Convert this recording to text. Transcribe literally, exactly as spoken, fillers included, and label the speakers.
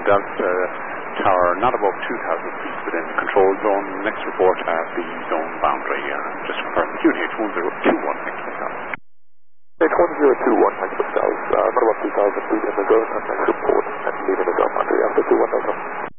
Speaker 1: Delta Tower, not above two thousand feet within control zone. Next report at the zone boundary. Uh, just confirm Q T H one zero two one hectopascal.
Speaker 2: H one zero two one hectopascals, uh, not above two thousand feet in the zone, and next report, and leaving the zone boundary after two one thousand.